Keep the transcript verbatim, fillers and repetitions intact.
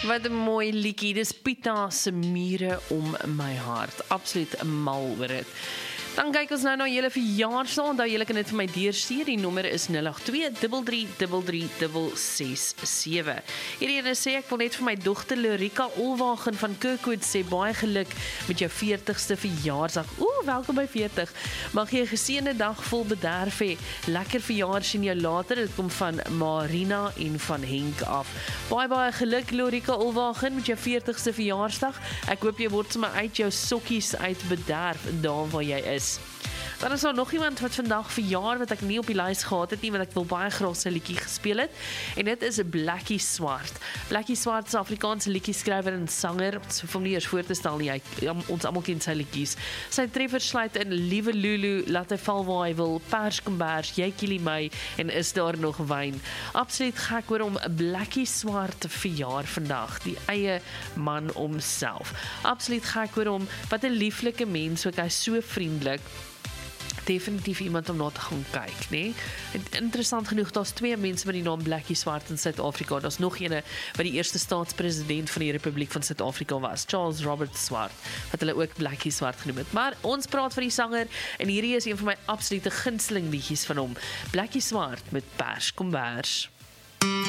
Wat 'n mooi liedjie, dis Pita se Mure om my hart. Absoluut mal oor dit. Dan kyk ons nou na julle verjaarsdag. Onthou julle kan dit vir my deurstuur. Die nommer is nul agt twee, drie drie drie drie, ses ses sewe. Hierdie ene sê ek wil net vir my dogter Lorika Olwagen van Kirkwood sê baie geluk met jou veertigste verjaarsdag. Ooh, welkom by veertig. Mag jy 'n geseënde dag vol bederf hê. Lekker verjaar sien jou later. Dit kom van Marina en van Henk af. Baie baie geluk Lorika Olwagen met jou veertigste verjaarsdag. Ek hoop jy word sommer uit jou sokkies uit bederf daar waar jy is. Dan is daar nog iemand wat vandag verjaar wat ek nie op die lys gehad het nie, want ek wil baie graag sy liedjie gespeel het. En dit is Blakkie Swart. Blakkie Swart is 'n Afrikaanse liedjie-skrywer en sanger. Ons hoef hom nie eers voor te stel nie. Hy, ons almal ken sy liedjies. Sy treffers sluit in Liewe Lulu, Laat hy val waar hy wil, Pers kombers, Jy kielie my en Is daar nog wyn. Absoluut gek hoor om Blakkie Swart verjaar vandag. Die eie man homself. Absoluut gek hoor om wat 'n lieflike mens, ook hy is so vriendelik. Definitief iemand om na te gaan kyk, né? Interessant genoeg, daar's twee mense met die naam Blakkie Swart in Suid-Afrika. Daar's nog ene wat die eerste staatspresident van die Republiek van Suid-Afrika was, Charles Robert Swart, wat hulle ook Blakkie Swart genoem het. Maar ons praat van die sanger en hierdie is een van my absolute gunsteling liedjies van hom. Blakkie Swart met Pers kombers.